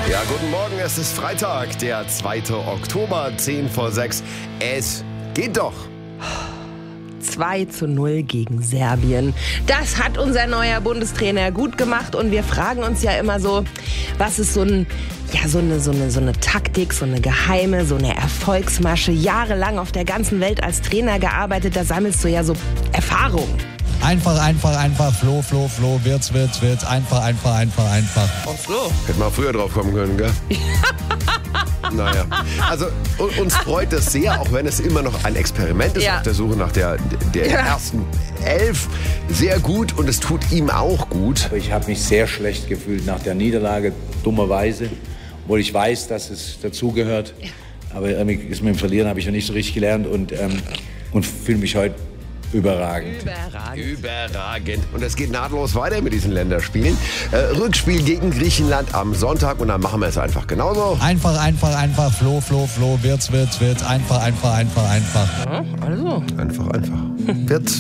Ja, guten Morgen, es ist Freitag, der 2. Oktober, 10 vor 6. Es geht doch. 2:0 gegen Serbien. Das hat unser neuer Bundestrainer gut gemacht und wir fragen uns ja immer so, was ist so eine Taktik, so eine geheime, so eine Erfolgsmasche, jahrelang auf der ganzen Welt als Trainer gearbeitet, da sammelst du ja so Erfahrung. Einfach, Flo, wird's, einfach. Oh, Flo. Hätte mal früher drauf kommen können, gell? Naja, also uns freut das sehr, auch wenn es immer noch ein Experiment ist, Ja. auf der Suche nach der ersten 11. Sehr gut und es tut ihm auch gut. Ich habe mich sehr schlecht gefühlt nach der Niederlage, dummerweise, obwohl ich weiß, dass es dazugehört. Aber irgendwie ist mit dem Verlieren habe ich noch nicht so richtig gelernt und fühle mich heute überragend. Überragend. Und es geht nahtlos weiter mit diesen Länderspielen. Rückspiel gegen Griechenland am Sonntag und dann machen wir es einfach genauso. Einfach, Flo, wird's, einfach. Also. Einfach. Wird